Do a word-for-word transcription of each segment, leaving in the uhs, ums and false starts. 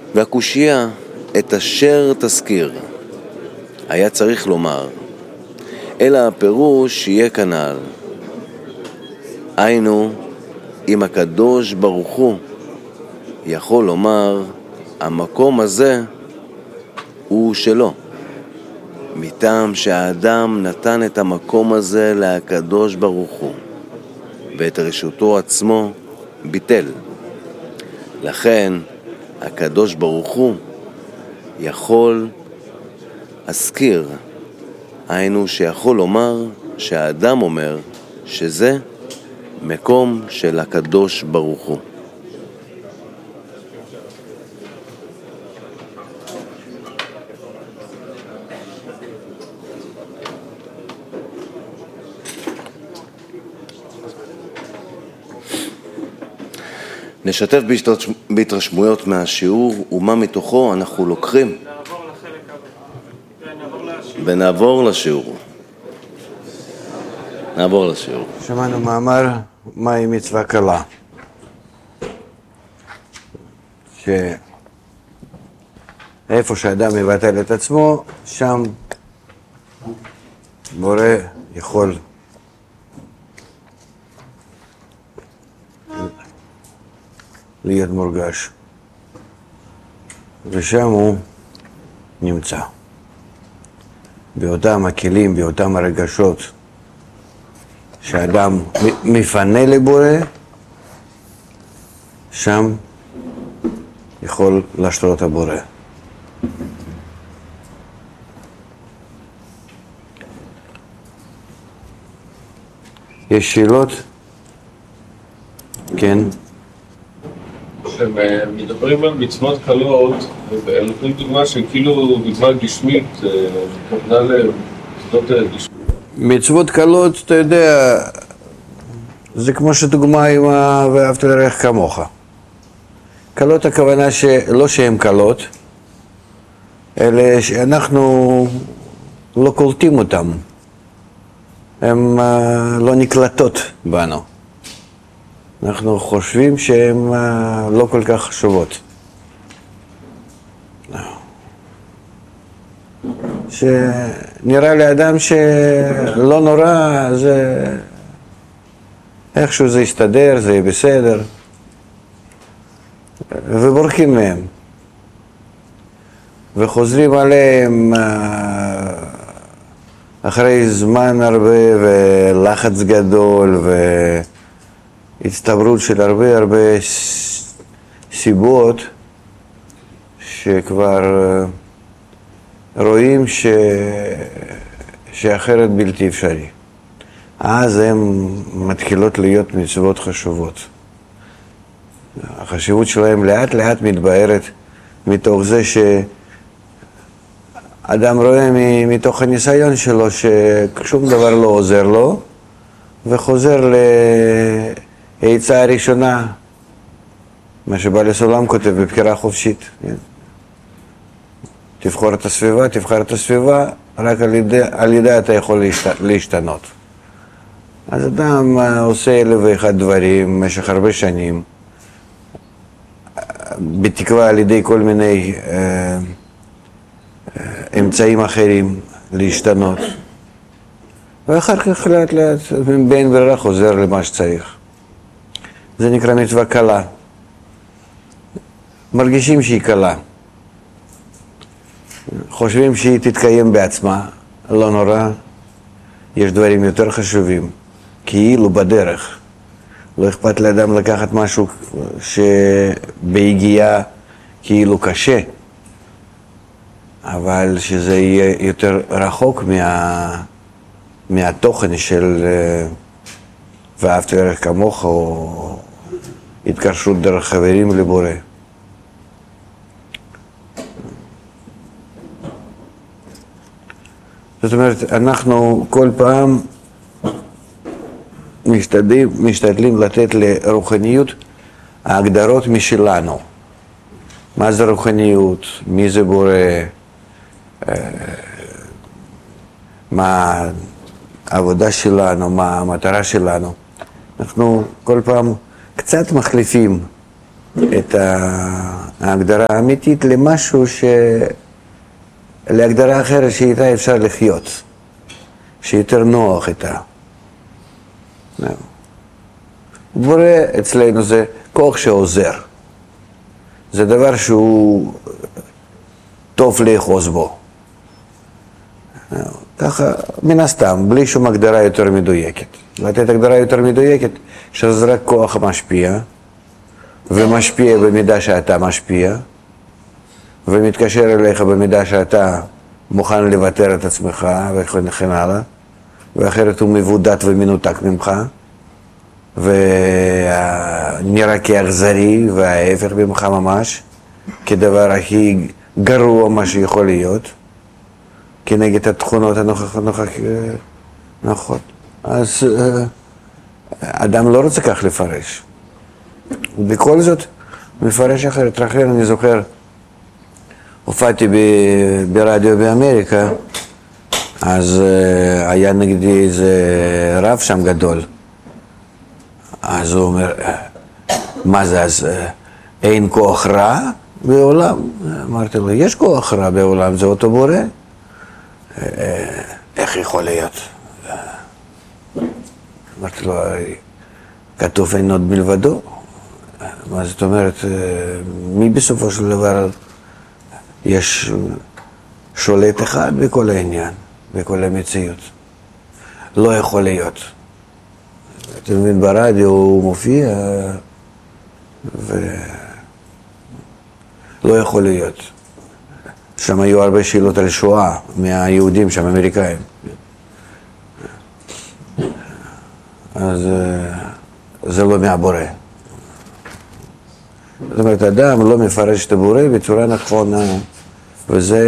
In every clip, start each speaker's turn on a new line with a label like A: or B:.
A: והקושייה את אשר תזכיר. היה צריך לומר, אלא הפירוש יהיה כנ"ל. היינו, אם הקדוש ברוך הוא יכול לומר, המקום הזה הוא שלו, מטעם שהאדם נתן את המקום הזה לקדוש ברוך הוא, ואת רשותו עצמו ביטל. לכן הקדוש ברוך הוא יכול להזכיר, היינו שיכול לומר שהאדם אומר שזה מקום של הקדוש ברוך הוא. נשתף בהתרשמויות מהשיעור ומה מתוכו אנחנו לוקחים.
B: נעבור לחלק הבא.
A: ונעבור לשיעור. נעבור לשיעור.
C: שמענו מאמר מהי מצווה קלה. שאיפה שאדם מבטל את עצמו, שם בורא יכול להיות מורגש, ושם הוא נמצא. באותם הכלים, באותם הרגשות שאדם מפנה לבורא, שם יכול לשלוט הבורא. יש שאלות? כן.
D: כשמדברים על מצוות קלות, נותנים דוגמה שכאילו מצווה גשמית, כוונה למצוות גשמית.
C: מצוות קלות, אתה יודע, זה כמו שדוגמה עם ואהבת לרעך כמוך. קלות הכוונה שלא שהן קלות, אלא שאנחנו לא קולטים אותן. הן לא נקלטות בנו. אנחנו חושבים שהן לא כל כך חשובות. שנראה לאדם שלא נורא, זה איכשהו זה יסתדר, זה יהיה בסדר, ובורחים מהם וחוזרים עליהם אחרי זמן הרבה ולחץ גדול והצטברות של הרבה הרבה סיבות שכבר רואים ש... שאחרת בלתי אפשרי. אז הן מתחילות להיות מצוות חשובות. החשיבות שלהם לאט לאט מתבהרת מתוך זה שאדם רואה מתוך הניסיון שלו ששום דבר לא עוזר לו, וחוזר לעצה הראשונה, מה שבעל הסולם כותב בבחירה חופשית. תבחור את הסביבה, תבחר את הסביבה, רק על ידי, על ידי אתה יכול להשת, להשתנות. אז אדם עושה אלף ואחד דברים במשך הרבה שנים, בתקווה על ידי כל מיני אה, אה, אמצעים אחרים להשתנות. ואחר כך לאט לאט, בין ברירה חוזר למה שצריך. זה נקרא מצווה קלה. מרגישים שהיא קלה. חושבים שהיא תתקיים בעצמה, לא נורא, יש דברים יותר חשובים, כאילו בדרך. לא אכפת לאדם לקחת משהו שבהגיעה כאילו קשה, אבל שזה יהיה יותר רחוק מה, מהתוכן של ואהבת לרעך כמוך, או התקשרות דרך חברים לבורא. זאת אומרת, אנחנו כל פעם משתדלים, משתדלים לתת לרוחניות ההגדרות משלנו. מה זה רוחניות? מי זה בורא? מה העבודה שלנו? מה המטרה שלנו? אנחנו כל פעם קצת מחליפים את ההגדרה האמיתית למשהו ש... להגדרה אחרת שאיתה אפשר לחיות, שיותר נוח איתה. בורא אצלנו זה כוח שעוזר. זה דבר שהוא טוב לאחוז בו. ככה, מן הסתם, בלי שום הגדרה יותר מדויקת. לתת הגדרה יותר מדויקת, שזה רק כוח משפיע, ומשפיע במידה שאתה משפיע, ומתקשר אליך במידה שאתה מוכן לוותר את עצמך, וכן הלאה, ואחרת הוא מבודד ומנותק ממך, ונראה כאכזרי, וההפך ממך ממש, כדבר הכי גרוע מה שיכול להיות, כנגד התכונות הנוכחות. אז אדם לא רוצה כך לפרש. ובכל זאת, מפרש אחרת. לכן אני זוכר, הופעתי ברדיו באמריקה, אז היה נגדי איזה רב שם גדול. אז הוא אומר, מה זה, אז אין כוח רע בעולם? אמרתי לו, יש כוח רע בעולם, זה אותו בורא. איך יכול להיות? אמרתי לו, כתוב אין עוד מלבדו. מה זאת אומרת, מי בסופו של דבר יש שולט אחד בכל העניין, בכל המציאות. לא יכול להיות. אתה מבין, ברדיו הוא מופיע, ולא יכול להיות. שם היו הרבה שאלות על שואה, מהיהודים שם, אמריקאים. אז זה לא מהבורא. זאת אומרת, אדם לא מפרש את הבורא בצורה נכונה, וזה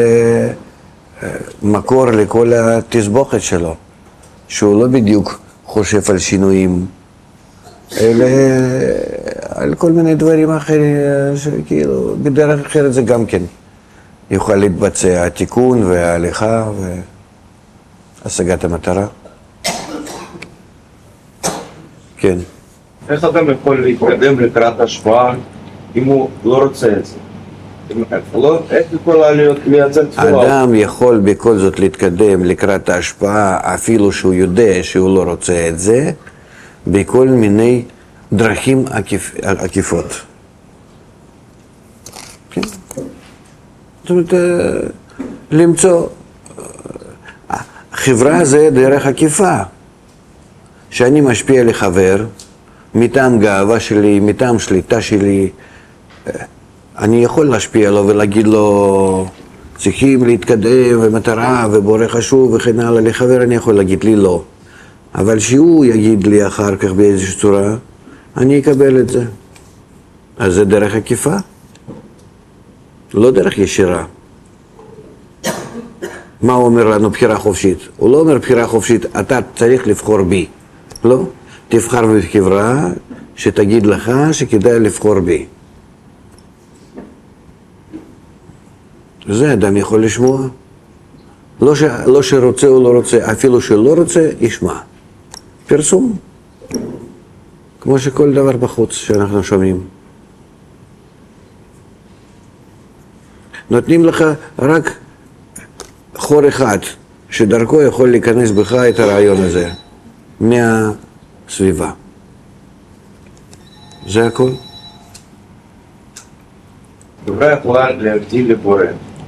C: מקור לכל התסבוכת שלו, שהוא לא בדיוק חושב על שינויים, אלא על כל מיני דברים אחרים, שכאילו בדרך אחרת זה גם כן יוכל להתבצע, התיקון וההליכה והשגת המטרה. כן.
E: איך אדם יכול להתקדם לקראת השפעה אם הוא לא רוצה את זה? איך יכול לייצר תפילה?
C: אדם יכול בכל זאת להתקדם לקראת ההשפעה אפילו שהוא יודע שהוא לא רוצה את זה, בכל מיני דרכים עקיפ, עקיפות. כן? זאת אומרת, למצוא, חברה זה דרך עקיפה, שאני משפיע לחבר, מטעם גאווה שלי, מטעם שליטה שלי, אני יכול להשפיע לו ולהגיד לו, צריכים להתקדם ומטרה ובורא חשוב וכן הלאה, לחבר אני יכול להגיד לי לא. אבל שהוא יגיד לי אחר כך באיזושהי צורה, אני אקבל את זה. אז זה דרך עקיפה, לא דרך ישירה. מה הוא אומר לנו? בחירה חופשית. הוא לא אומר בחירה חופשית, אתה צריך לבחור בי. לא, תבחר בחברה שתגיד לך שכדאי לבחור בי. זה אדם יכול לשמוע. לא, ש... לא שרוצה או לא רוצה, אפילו שלא רוצה, ישמע. פרסום. כמו שכל דבר בחוץ שאנחנו שומעים. נותנים לך רק חור אחד, שדרכו יכול להיכנס בך את הרעיון הזה, מהסביבה. זה הכל.
E: חברה יכולה להבדיל לבורא.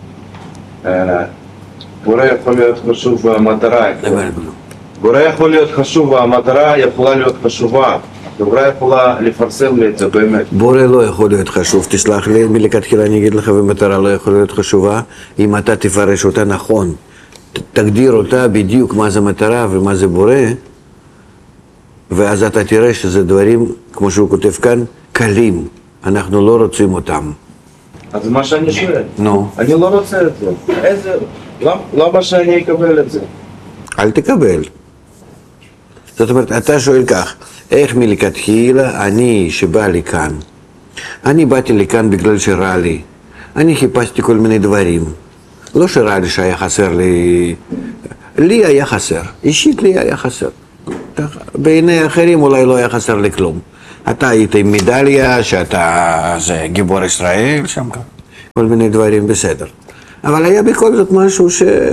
E: בורא יכול להיות חשוב והמטרה. בורא יכול להיות חשוב והמטרה יכולה להיות חשובה. חברה יכולה לפרסם לי את זה באמת.
C: בורא לא יכול להיות חשוב, תסלח לי, מלכתחילה אני אגיד לך, ומטרה לא יכולה להיות חשובה, אם אתה תפרש אותה נכון. תגדיר אותה בדיוק מה זה מטרה ומה זה בורא, ואז אתה תראה שזה דברים, כמו שהוא כותב כאן, קלים. אנחנו לא רוצים אותם.
E: אז מה שאני שואל,
C: נו.
E: אני לא רוצה את זה. איזה, למה שאני אקבל את זה?
C: אל תקבל. זאת אומרת, אתה שואל כך, איך מלכתחילה אני שבא לי כאן? אני באתי לכאן בגלל שרע לי. אני חיפשתי כל מיני דברים. לא שרע לי שהיה חסר לי, לי היה חסר. אישית לי היה חסר. בעיני אחרים אולי לא היה חסר לי כלום. אתה היית עם מדליה, שאתה זה גיבור ישראל, שם כל מיני דברים בסדר. אבל היה בכל זאת משהו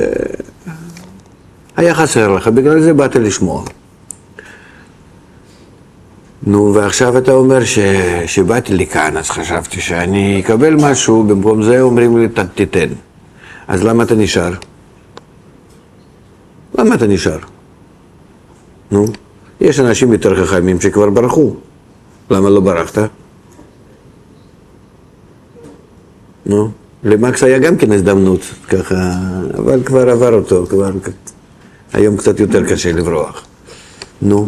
C: שהיה חסר לך, בגלל זה באת לשמוע. נו, ועכשיו אתה אומר ש... שבאתי לכאן, אז חשבתי שאני אקבל משהו, במקום זה אומרים לי, תתן. אז למה אתה נשאר? למה אתה נשאר? נו, יש אנשים יותר חכמים שכבר ברחו. למה לא ברחת? נו, למקס היה גם כן הזדמנות, ככה, אבל כבר עבר אותו, כבר... היום קצת יותר קשה לברוח. נו.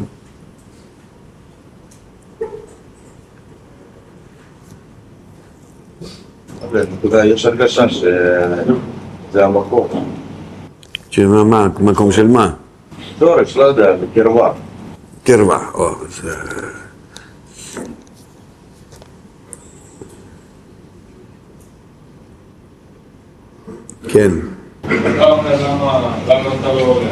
E: יש הרגשה שזה המקום.
C: שמה, מה? מקום של מה?
E: שורש, לא יודע, בקרבה.
C: קרבה, או, זה... כן.
D: אתה אומר למה אתה לא הולך,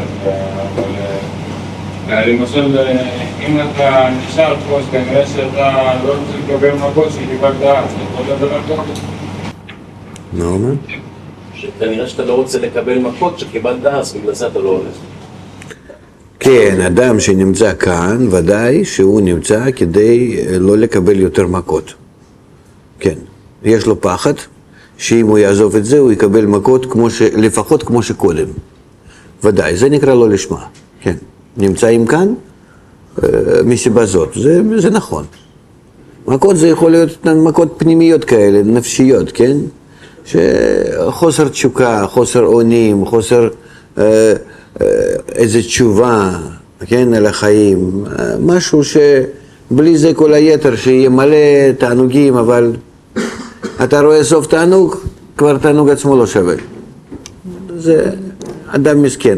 D: למשל, אם אתה נשאר פה, כנראה שאתה לא רוצה לקבל מכות שקיבלת אז, אתה יכול לדבר ככה?
C: מה אומר?
F: שכנראה שאתה לא רוצה לקבל מכות שקיבלת אז, בגלל זה אתה לא הולך.
C: כן, אדם שנמצא כאן, ודאי שהוא נמצא כדי לא לקבל יותר מכות. כן, יש לו פחד, שאם הוא יעזוב את זה, הוא יקבל מכות כמו ש... לפחות כמו שקודם. ודאי, זה נקרא לא לשמה. כן, נמצאים כאן מסיבה זאת, זה, זה נכון. מכות זה יכול להיות מכות פנימיות כאלה, נפשיות, כן? שחוסר תשוקה, חוסר אונים, חוסר אה, אה, איזו תשובה, כן, על החיים, משהו שבלי זה כל היתר שיהיה מלא תענוגים, אבל אתה רואה סוף תענוג, כבר תענוג עצמו לא שווה. זה אדם מסכן.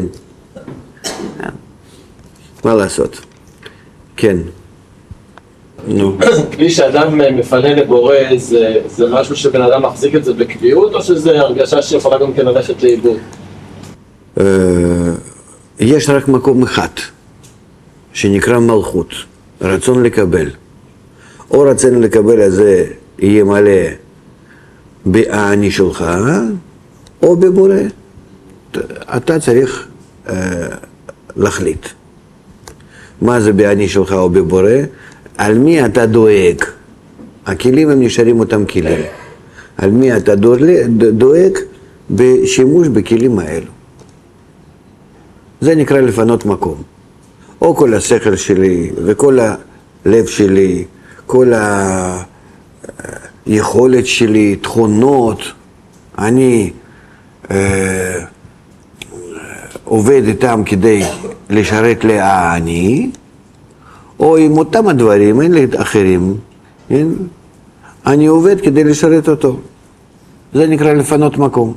C: מה לעשות? כן. נו.
F: כלי שאדם מפנה לבורא, זה, זה משהו שבן אדם מחזיק את זה בקביעות, או שזה הרגשה שיכולה גם כן ללכת לאיבוד?
C: יש רק מקום אחד, שנקרא מלכות, רצון לקבל. או רצון לקבל הזה יהיה מלא באני שלך, או בבורא. אתה צריך להחליט. מה זה באני שלך או בבורא? על מי אתה דואג? הכלים הם נשארים אותם כלים. על מי אתה דואג בשימוש בכלים האלו. זה נקרא לפנות מקום. או כל השכל שלי וכל הלב שלי, כל היכולת שלי, תכונות, אני אה, עובד איתם כדי לשרת לאני, או עם אותם הדברים, אין לי אחרים, כן? אני עובד כדי לשרת אותו. זה נקרא לפנות מקום.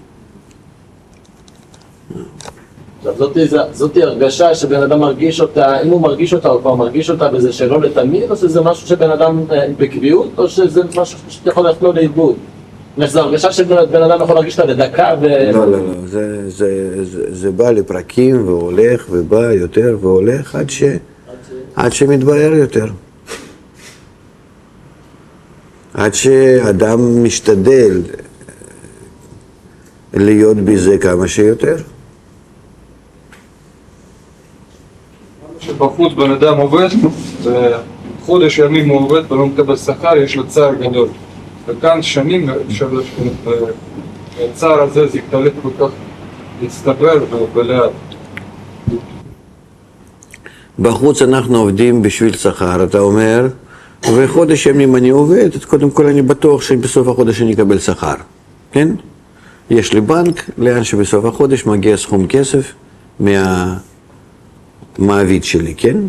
F: זאת, זאת הרגשה שבן אדם מרגיש אותה, אם הוא מרגיש אותה, הוא כבר מרגיש אותה בזה שלא לתמיד, או שזה משהו שבן אדם בקביעות, או שזה משהו שיכול להפנות לאיבוד? זו הרגשה שבן אדם יכול להרגיש אותה לדקה ו...
C: לא, לא, לא, זה, זה, זה, זה בא לפרקים והולך ובא יותר והולך עד ש... עד שמתברר יותר. עד שאדם משתדל להיות בזה כמה שיותר.
B: שבחוץ בן אדם עובד, וחודש ימים הוא עובד ולא מקבל שכר, יש לו צער גדול. וכאן שנים הצער הזה זה יתקלט כל כך להצטבר ולאט.
C: בחוץ אנחנו עובדים בשביל שכר, אתה אומר, וחודש ימים אני עובד, קודם כל אני בטוח שבסוף החודש אני אקבל שכר, כן? יש לי בנק, לאן שבסוף החודש מגיע סכום כסף מהמעביד שלי, כן?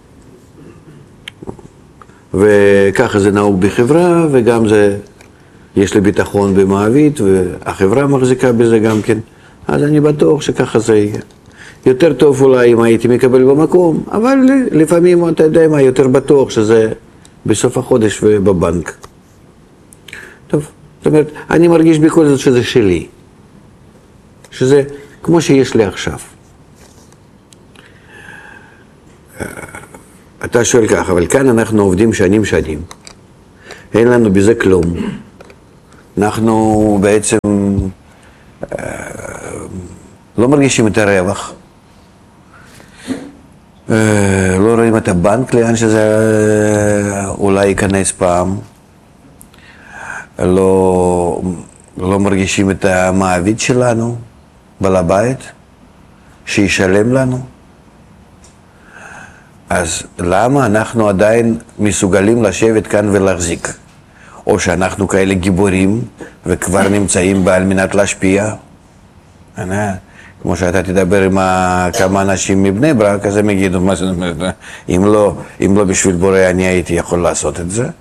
C: וככה זה נהוג בחברה, וגם זה, יש לי ביטחון במעביד, והחברה מחזיקה בזה גם כן, אז אני בטוח שככה זה יהיה. יותר טוב אולי אם הייתי מקבל במקום, אבל לפעמים אתה יודע מה, יותר בטוח שזה בסוף החודש ובבנק. טוב, זאת אומרת, אני מרגיש בכל זאת שזה שלי. שזה כמו שיש לי עכשיו. אתה שואל ככה, אבל כאן אנחנו עובדים שנים שנים. אין לנו בזה כלום. אנחנו בעצם לא מרגישים את הרווח. לא רואים את הבנק לאן שזה אולי ייכנס פעם. לא, לא מרגישים את המעביד שלנו, בעל הבית, שישלם לנו. אז למה אנחנו עדיין מסוגלים לשבת כאן ולהחזיק? או שאנחנו כאלה גיבורים וכבר נמצאים בה על מנת להשפיע? כמו שאתה תדבר עם כמה אנשים מבני ברק, אז הם יגידו, מה זאת אומרת, אם לא, אם לא בשביל בורא אני הייתי יכול לעשות את זה.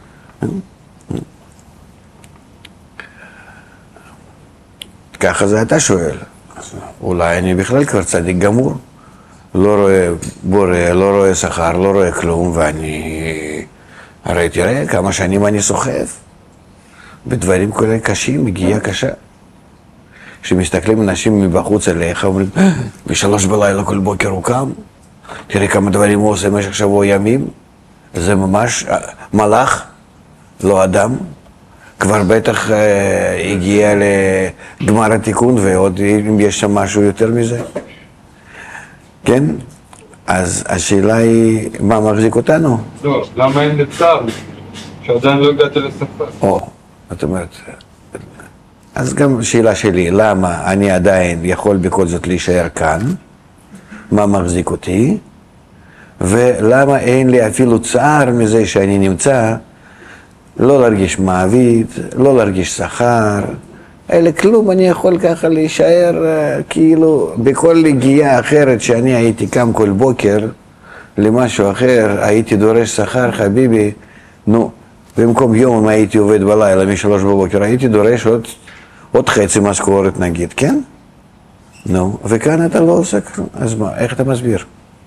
C: ככה זה אתה שואל. אולי אני בכלל כבר צדיק גמור. לא רואה בורא, לא רואה שכר, לא רואה כלום, ואני... הרי תראה כמה שנים אני סוחב. בדברים כאלה קשים, מגיעה קשה. כשמסתכלים אנשים מבחוץ עליך, אומרים, בשלוש בלילה כל בוקר הוא קם, תראה כמה דברים הוא עושה במשך שבוע ימים, זה ממש מלאך, לא אדם. כבר בטח אה, הגיע לגמר התיקון, ועוד אם יש שם משהו יותר מזה. כן? אז השאלה היא, מה מחזיק אותנו?
B: לא, למה אין לצער? שעדיין לא הגעת לשפה.
C: או, זאת אומרת, אז גם שאלה שלי, למה אני עדיין יכול בכל זאת להישאר כאן? מה מחזיק אותי? ולמה אין לי אפילו צער מזה שאני נמצא, לא להרגיש מעביד, לא להרגיש שכר, אלא כלום, אני יכול ככה להישאר כאילו בכל הגיעה אחרת שאני הייתי קם כל בוקר למשהו אחר, הייתי דורש שכר, חביבי, נו, במקום יום אם הייתי עובד בלילה משלוש בבוקר, הייתי דורש עוד, עוד חצי משכורת נגיד, כן? נו, וכאן אתה לא עושה כלום, אז מה, איך אתה מסביר?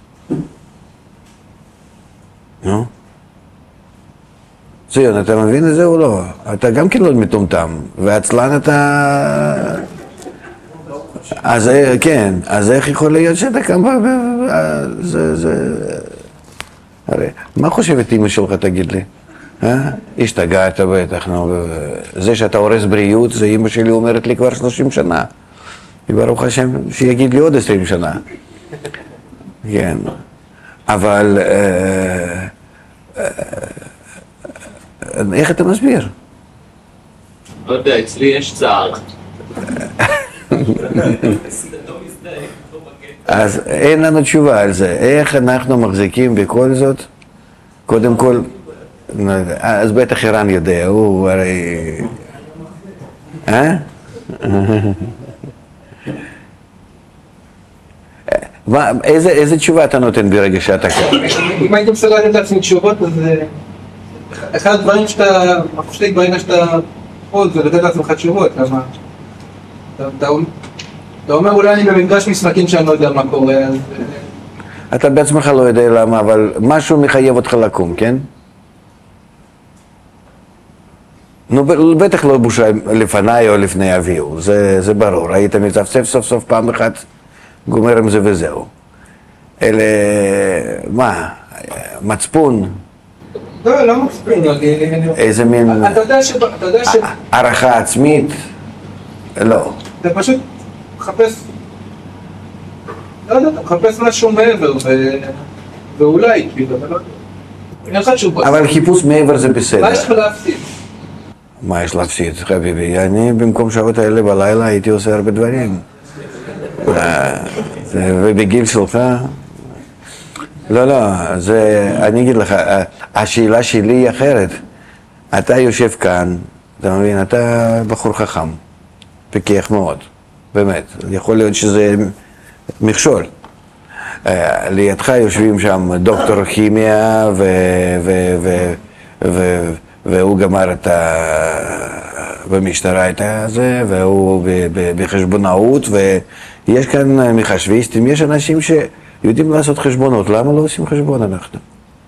C: נו? ציון, אתה מבין את זה או לא? אתה גם כן לא מטומטם, ועצלן אתה... אז כן, אז איך יכול להיות שאתה קם... זה... זה... הרי, מה חושבת אמא שלך, תגיד לי? אה? השתגעת בטח, נו... זה שאתה הורס בריאות, זה אמא שלי אומרת לי כבר שלושים שנה. ברוך השם, שיגיד לי עוד עשרים שנה. כן. אבל... אה... אה... איך אתה מסביר?
F: לא יודע, אצלי יש צער.
C: אז אין לנו תשובה על זה. איך אנחנו מחזיקים בכל זאת? קודם כל, אז בטח אירן יודע, הוא הרי... אה? איזה תשובה אתה נותן ברגע שאתה כאן?
G: אם הייתי מסוגל לתת לעצמי תשובות, אז... אחד הדברים שאתה מפשטיק ברגע שאתה עוד זה לתת לעצמך תשובות, למה? אתה אומר אולי אני במגרש משחקים שאני לא יודע מה קורה, אז...
C: אתה בעצמך לא יודע למה, אבל משהו מחייב אותך לקום, כן? נו, בטח לא בושה לפניי או לפני אביהו, זה, זה ברור. היית מצפצף סוף סוף פעם אחת, גומר עם זה וזהו. אלה... מה? מצפון?
G: לא, לא מצפין,
C: איזה מין...
G: אתה יודע ש... אתה יודע ש...
C: הערכה עצמית? לא.
G: אתה פשוט מחפש... לא יודע, אתה מחפש משהו מעבר, ואולי, כאילו, אבל לא יודע. אין לך תשובה.
C: אבל חיפוש מעבר זה בסדר.
G: מה יש לך להפסיד?
C: מה יש להפסיד, חביבי? אני במקום שעות האלה בלילה הייתי עושה הרבה דברים. ובגיל שלך... לא, לא, זה, אני אגיד לך, השאלה שלי היא אחרת. אתה יושב כאן, אתה מבין, אתה בחור חכם, פיקח מאוד, באמת. יכול להיות שזה מכשול. לידך יושבים שם דוקטור כימיה, ו, ו, ו, ו, והוא גמר את ה... במשטרה את זה, והוא בחשבונאות, ויש כאן מחשביסטים, יש אנשים ש... יודעים לעשות חשבונות, למה לא עושים חשבון אנחנו?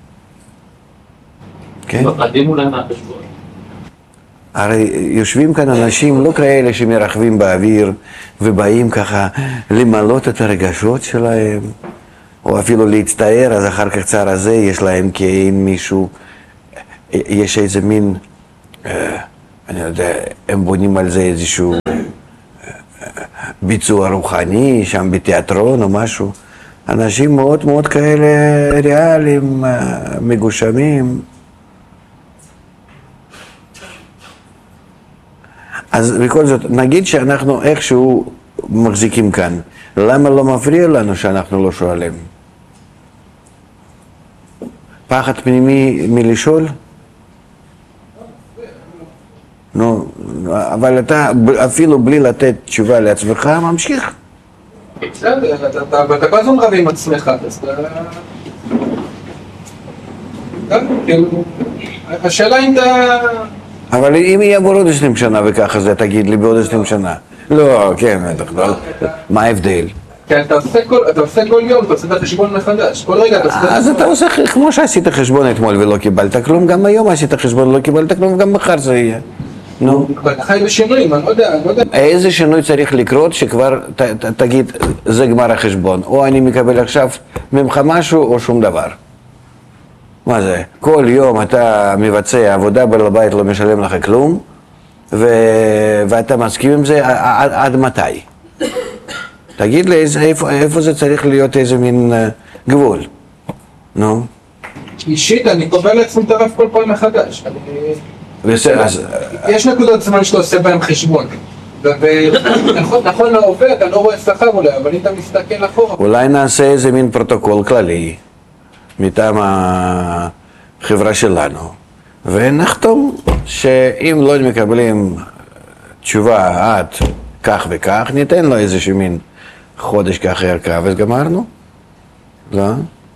C: כן?
F: מפחדים אולי מהחשבון.
C: הרי יושבים כאן אנשים לא כאלה שמרחבים באוויר ובאים ככה למלות את הרגשות שלהם או אפילו להצטער, אז אחר כך צער הזה יש להם כאין מישהו, יש איזה מין, אני יודע, הם בונים על זה איזשהו ביצוע רוחני, שם בתיאטרון או משהו. אנשים מאוד מאוד כאלה ריאליים, מגושמים. אז בכל זאת, נגיד שאנחנו איכשהו מחזיקים כאן. למה לא מפריע לנו שאנחנו לא שואלים? פחד פנימי מלשאול? נו, אבל אתה אפילו בלי לתת תשובה לעצמך ממשיך.
G: בסדר, אתה כל הזמן רב עם עצמך, אז אתה... השאלה אם אתה... אבל
C: אם יהיה בעוד עשרים שנה וככה זה, תגיד לי בעוד עשרים שנה. לא, כן, מה ההבדל?
G: כן, אתה עושה כל יום, אתה עושה את החשבון מחדש, כל רגע אתה עושה את החשבון.
C: אז אתה עושה כמו שעשית חשבון אתמול ולא קיבלת כלום, גם היום עשית חשבון ולא קיבלת כלום, וגם מחר זה יהיה. נו.
G: אתה חי בשינויים, אני לא יודע, אני לא יודע.
C: איזה שינוי צריך לקרות שכבר תגיד, זה גמר החשבון, או אני מקבל עכשיו ממך משהו או שום דבר. מה זה? כל יום אתה מבצע עבודה בבית, לא משלם לך כלום, ואתה מסכים עם זה עד מתי? תגיד לי איפה זה צריך להיות איזה מין גבול. נו.
G: אישית, אני קובע לעצמי את הרף כל פעם מחדש. יש נקודות זמן שאתה עושה בהם חשבון. נכון לעובד, אתה לא רואה שכר אולי, אבל אם אתה מסתכל אחורה.
C: אולי נעשה איזה מין פרוטוקול כללי מטעם החברה שלנו, ונחתום שאם לא מקבלים תשובה עד כך וכך, ניתן לו איזשהו מין חודש כך ירקה, וגמרנו. לא?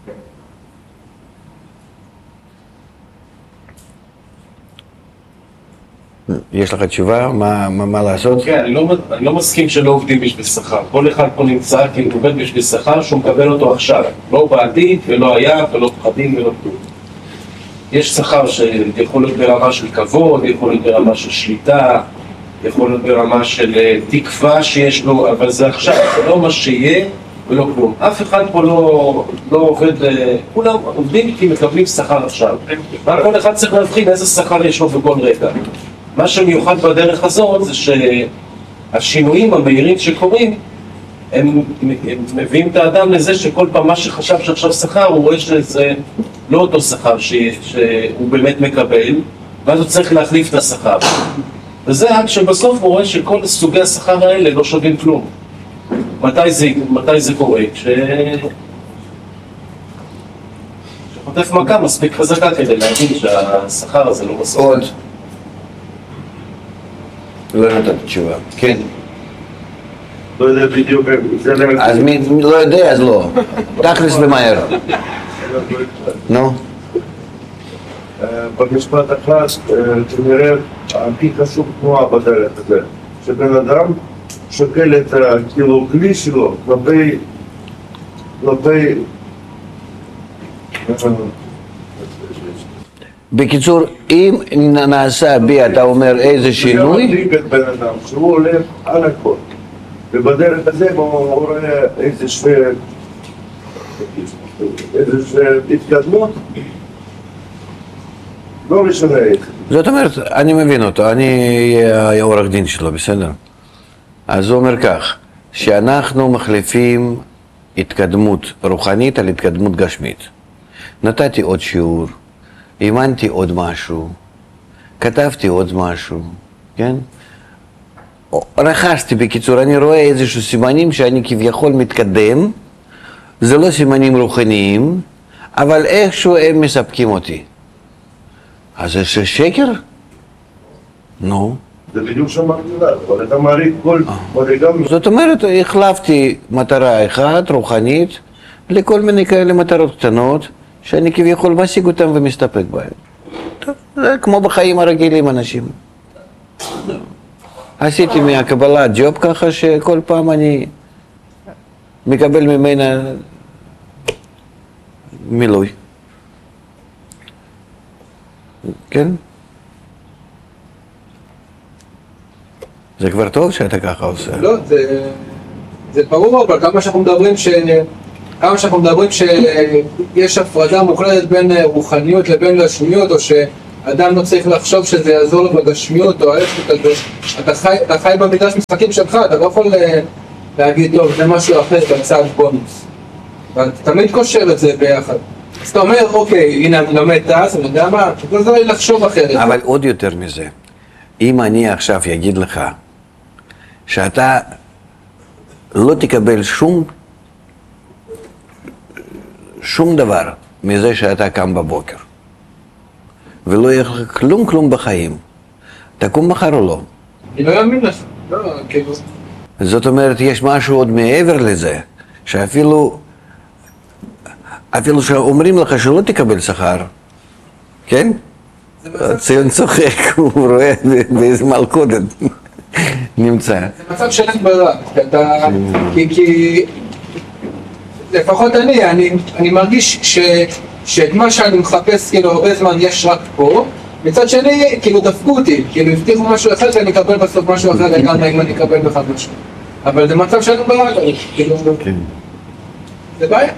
C: יש לך תשובה? מה, מה, מה לעשות?
D: כן, אני לא, אני לא מסכים שלא עובדים בשביל שכר. כל אחד פה נמצא כי הוא עובד בשביל שכר שהוא מקבל אותו עכשיו. לא בעתיד ולא היה ולא פחדים ולא כלום. יש שכר שיכול להיות ברמה של כבוד, יכול להיות ברמה של שליטה, יכול להיות ברמה של תקווה שיש לו, אבל זה עכשיו, זה לא מה שיהיה ולא כלום. אף אחד פה לא, לא עובד, כולם עובדים כי מקבלים שכר עכשיו. רק כל אחד צריך להבחין איזה שכר יש לו בכל רגע. מה שמיוחד בדרך הזאת זה שהשינויים המהירים שקורים, הם, הם מביאים את האדם לזה שכל פעם מה שחשב שעכשיו שכר, הוא רואה שזה לא אותו שכר ש, שהוא באמת מקבל, ואז הוא צריך להחליף את השכר. וזה עד שבסוף הוא רואה שכל סוגי השכר האלה לא שווים כלום. מתי זה, מתי זה קורה? כש... שחוטף מכה מספיק חזקה כדי להגיד שהשכר הזה לא מספיק.
C: עוד. לא נתת תשובה. כן.
E: לא יודע בדיוק, זה למה...
C: אז מי לא יודע, אז לא. תכלס ומהר. נו.
E: במשפט אחד, כנראה, הכי חשוב תנועה בדרך הזה. שבן אדם שוקל את כאילו כלי שלו כלפי... כלפי...
C: בקיצור, אם נעשה בי, אתה אומר איזה שינוי?
E: זה מדליק את בן אדם, שהוא הולך על הכל. ובדרך הזה הוא רואה איזושהי התקדמות, לא משנה איך.
C: זאת אומרת, אני מבין אותו, אני העורך דין שלו, בסדר? אז הוא אומר כך, שאנחנו מחליפים התקדמות רוחנית על התקדמות גשמית. נתתי עוד שיעור, אימנתי עוד משהו, כתבתי עוד משהו, כן? רכשתי בקיצור, אני רואה איזשהו סימנים שאני כביכול מתקדם, זה לא סימנים רוחניים, אבל איכשהו הם מספקים אותי. אז זה שקר? נו.
E: זה בדיוק שאמרתי לך, אבל אתה מעריך כל מדרגה...
C: זאת אומרת, החלפתי מטרה אחת, רוחנית, לכל מיני כאלה מטרות קטנות, שאני כביכול משיג אותם ומסתפק בהם. זה כמו בחיים הרגילים אנשים. עשיתי מהקבלה ג'וב ככה שכל פעם אני מקבל ממנה מילוי. כן? זה כבר טוב שאתה ככה עושה.
G: לא, זה, זה ברור, אבל כמה שאנחנו מדברים ש... כמה שאנחנו מדברים שיש הפרדה מוחלטת בין רוחניות לבין גשמיות, או שאדם לא צריך לחשוב שזה יעזור לו בגשמיות או ההפך כזה, אתה חי, אתה חי במגרש משחקים שלך, אתה לא יכול להגיד, טוב, זה משהו אחר בצד בונוס. ואתה תמיד קושר את זה ביחד. אז אתה אומר, אוקיי, הנה אני לומד טס, אני יודע מה, אתה לא צריך לחשוב אחרת.
C: אבל עוד יותר מזה, אם אני עכשיו אגיד לך שאתה לא תקבל שום שום דבר מזה שאתה קם בבוקר ולא יהיה לך כלום כלום בחיים, תקום מחר או לא?
G: אני לא אאמין לך, לא, כאילו.
C: זאת אומרת, יש משהו עוד מעבר לזה, שאפילו אפילו שאומרים לך שלא תקבל שכר, כן? ציון צוחק, הוא רואה באיזה מלכודת נמצא.
G: זה מצב של אין ברירה, כי לפחות אני, אני מרגיש שאת מה שאני מחפש כאילו הרבה זמן יש רק פה, מצד שני, כאילו דפקו אותי, כאילו הבטיחו משהו אחד ואני אקבל בסוף משהו אחר לגמרי אם אני אקבל בכלל משהו. אבל זה מצב של אין ברירה, כאילו, זה בעיה.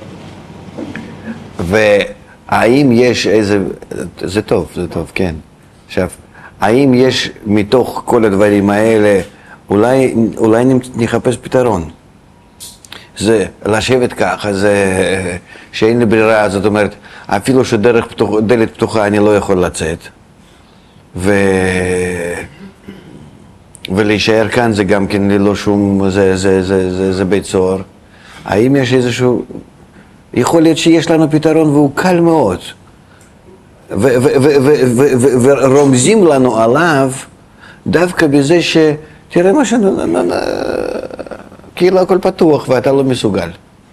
C: והאם יש איזה, זה טוב, זה טוב, כן. עכשיו, האם יש מתוך כל הדברים האלה, אולי, אולי נחפש פתרון? זה לשבת ככה, זה שאין לי ברירה, זאת אומרת, אפילו שדרך פתוח, דלת פתוחה אני לא יכול לצאת. ו... ולהישאר כאן זה גם כן ללא שום, זה, זה, זה, זה, זה בית סוהר. האם יש איזשהו... יכול להיות שיש לנו פתרון והוא קל מאוד. ורומזים לנו עליו דווקא בזה ש... תראה מה ש... כאילו הכל פתוח ואתה לא מסוגל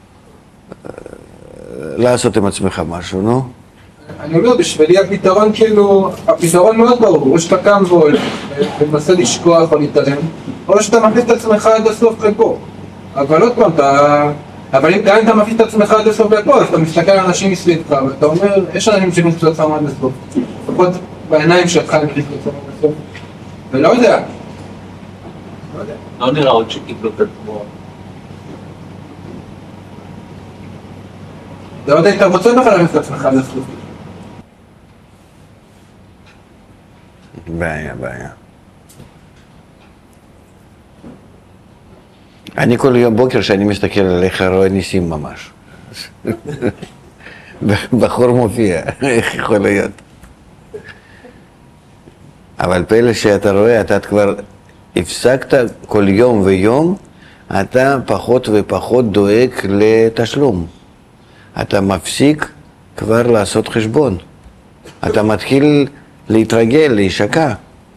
C: לעשות עם עצמך משהו, נו?
G: אני אומר, בשבילי הפתרון כאילו, הפתרון מאוד ברור, או שאתה קם ומנסה לשכוח או להתעלם, או שאתה מכניס את עצמך עד הסוף לפה. אבל עוד פעם, אתה... אבל אם גם אתה מכניס את עצמך עד הסוף לפה, אז אתה מסתכל על אנשים מסביבך, ואתה אומר, יש אנשים שמכניסו את עצמם עד הסוף. לפחות בעיניים שלך הם מכניסו את עצמם עד הסוף. ולא יודע. לא יודע.
F: לא נראה עוד שקיבלו את התמורה.
G: זה עוד היית רוצה בכלל להכניס את עצמך עד הסוף.
C: בעיה, בעיה. אני כל יום בוקר שאני מסתכל עליך רואה ניסים ממש. בחור מופיע, איך יכול להיות? אבל פלא שאתה רואה, אתה כבר הפסקת כל יום ויום, אתה פחות ופחות דואג לתשלום. אתה מפסיק כבר לעשות חשבון. אתה מתחיל להתרגל, להישקע.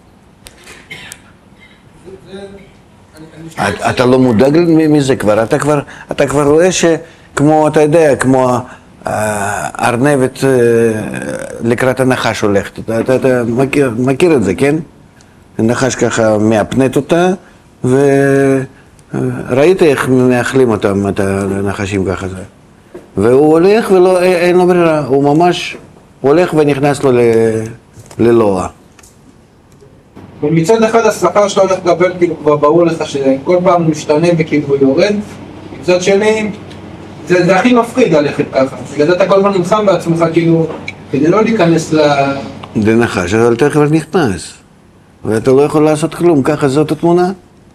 C: אתה לא מודאג מזה כבר, אתה כבר, אתה כבר רואה שכמו, אתה יודע, כמו ארנבת לקראת הנחש הולכת, אתה, אתה, אתה מכיר, מכיר את זה, כן? הנחש ככה מאפנת אותה, וראית איך מאכלים אותם, את הנחשים ככה זה. והוא הולך ולא, אין לו ברירה, הוא ממש הולך ונכנס לו ללוע.
G: מצד אחד השכר שאתה הולך לקבל, כאילו כבר ברור לך שכל פעם משתנה וכאילו יורד. מצד שני, זה, זה הכי מפחיד ללכת ככה. בגלל זה אתה כל הזמן נלחם בעצמך, כאילו, כדי לא להיכנס ל...
C: זה נחש, אבל אתה כבר נכנס. ואתה לא יכול לעשות כלום, ככה זאת התמונה.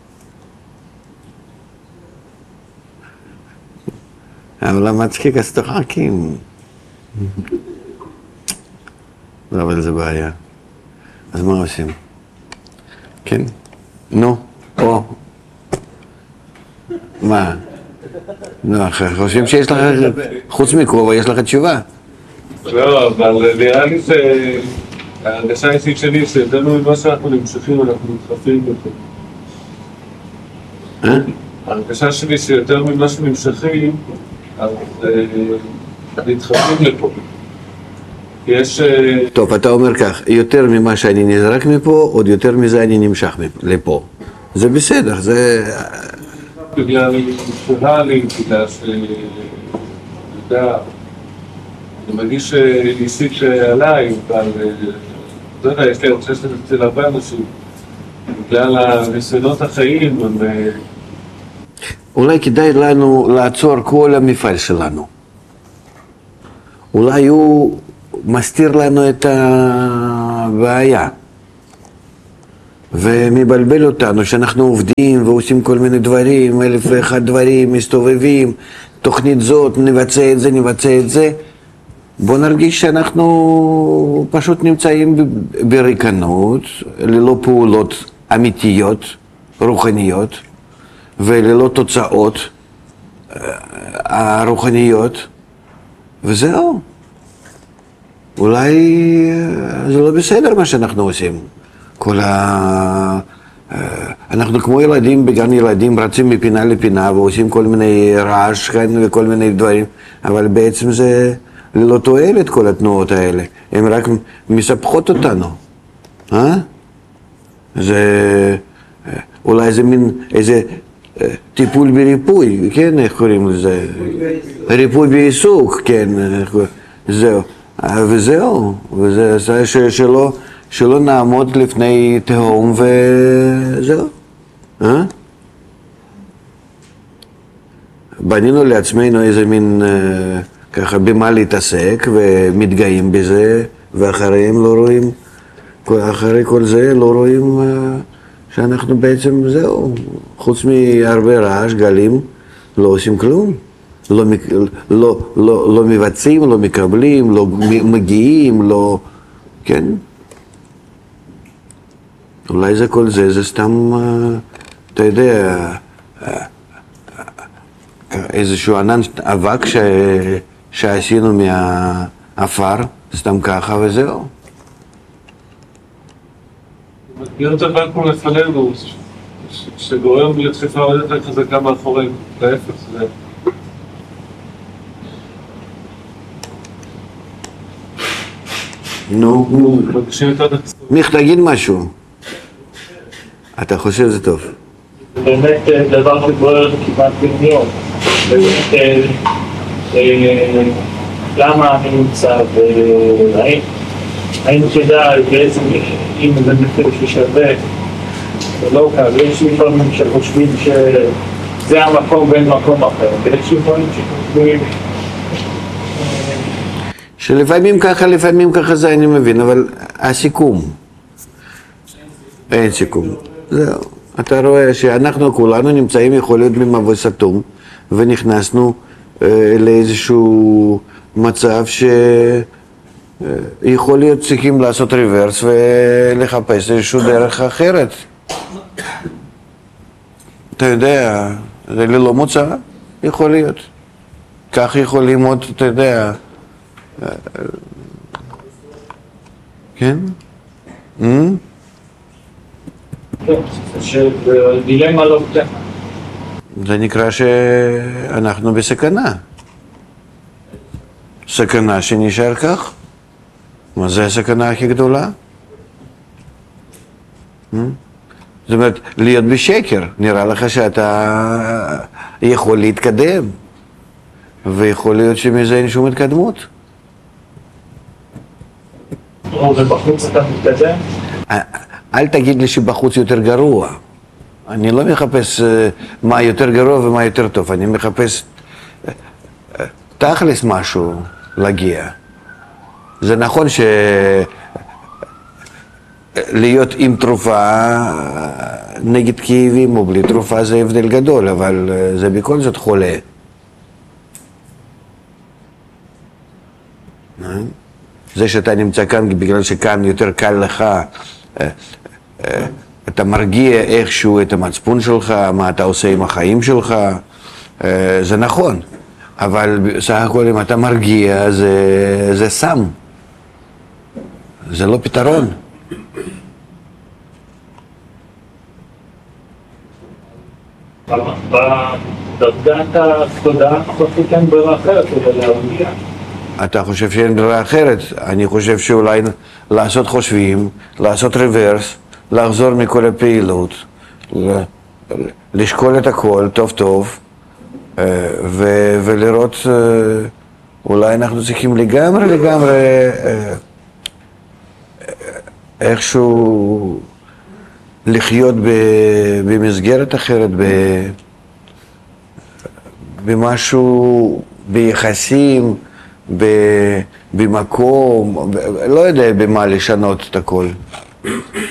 C: אבל המצחיק אז תחכים. אבל זה בעיה. אז מה עושים? כן? נו, או. מה? נו, חושבים שיש לך, חוץ מכובע, יש לך תשובה?
B: לא, אבל נראה לי שההרגשה האישית שלי שיותר ממה שאנחנו נמשכים, אנחנו מתחפים לפה.
C: אה?
B: ההרגשה שלי שיותר ממה שנמשכים, אז נדחפים לפה. יש...
C: טוב, אתה אומר כך, יותר ממה שאני נזרק מפה, עוד יותר מזה אני נמשך לפה. זה בסדר, זה...
B: בגלל פרסונלי, בגלל ש... אני יודע, אני מרגיש אישית עליי, אבל... לא יודע, יש לי הרצאה שזה אצל הרבה אנשים. בגלל הניסיונות החיים, הם...
C: אולי כדאי לנו לעצור כל המפעל שלנו. אולי הוא מסתיר לנו את הבעיה ומבלבל אותנו שאנחנו עובדים ועושים כל מיני דברים, אלף ואחד דברים, מסתובבים, תוכנית זאת, נבצע את זה, נבצע את זה. בוא נרגיש שאנחנו פשוט נמצאים בריקנות, ללא פעולות אמיתיות, רוחניות, וללא תוצאות הרוחניות, וזהו. אולי זה לא בסדר מה שאנחנו עושים. כל ה... אנחנו כמו ילדים בגן ילדים רצים מפינה לפינה ועושים כל מיני רעש וכל מיני דברים, אבל בעצם זה ללא תועלת כל התנועות האלה, הן רק מספחות אותנו. אה? זה... אולי זה מין איזה טיפול בריפוי, כן, איך קוראים לזה? ריפוי בעיסוק, כן, זהו. וזהו, וזה ש, שלא, שלא נעמוד לפני תהום וזהו. אה? בנינו לעצמנו איזה מין אה, ככה במה להתעסק ומתגאים בזה, ואחריהם לא רואים, אחרי כל זה לא רואים אה, שאנחנו בעצם זהו, חוץ מהרבה רעש, גלים, לא עושים כלום. לא, לא, לא, לא מבצעים, לא מקבלים, לא מגיעים, לא... כן? אולי זה כל זה, זה סתם, אתה יודע, איזשהו ענן אבק ש... שעשינו מהאפר, סתם ככה וזהו.
B: מכיר את הבנקום לפנינו, שגורם לדחיפה עוד יותר חזקה מאחורינו, להפך, זה...
C: נו, מיך, תגיד משהו. אתה חושב שזה טוב.
H: באמת דבר שגורר כמעט בן יום. באמת, למה אני נמצא והאם כדאי בעצם אם זה מחיר ששווה ולא כזה, יש לפעמים שחושבים שזה המקום בין מקום אחר, ויש לפעמים שחושבים
C: שלפעמים ככה, לפעמים ככה זה אני מבין, אבל הסיכום, אין סיכום, זהו. אתה רואה שאנחנו כולנו נמצאים יכול להיות במבוי סתום, ונכנסנו אה, לאיזשהו מצב שיכול להיות צריכים לעשות ריברס ולחפש איזשהו דרך אחרת. אתה יודע, זה ללא מוצא, יכול להיות. כך יכול ללמוד, אתה יודע, כן?
H: שדילמה לא פתחה.
C: זה נקרא שאנחנו בסכנה. סכנה שנשאר כך. מה זה הסכנה הכי גדולה? זאת אומרת, להיות בשקר. נראה לך שאתה יכול להתקדם. ויכול להיות שמזה אין שום התקדמות.
H: ובחוץ אתה מתקדם?
C: אל תגיד לי שבחוץ יותר גרוע. אני לא מחפש מה יותר גרוע ומה יותר טוב. אני מחפש תכלס משהו להגיע. זה נכון שלהיות עם תרופה נגד כאבים או בלי תרופה זה הבדל גדול, אבל זה בכל זאת חולה. זה שאתה נמצא כאן בגלל שכאן יותר קל לך, אתה מרגיע איכשהו את המצפון שלך, מה אתה עושה עם החיים שלך, זה נכון, אבל סך הכל אם אתה מרגיע זה, זה סם, זה לא פתרון.
H: בדרגת התודעה הנוכחית אין ברירה אחרת כדי להרגיע.
C: אתה חושב שאין ברירה אחרת, אני חושב שאולי לעשות חושבים, לעשות ריברס, לחזור מכל הפעילות, לשקול את הכל טוב טוב, ו- ולראות, אולי אנחנו צריכים לגמרי לגמרי איכשהו לחיות במסגרת אחרת, במשהו, ביחסים, ב, במקום, ב, לא יודע במה לשנות את הכל.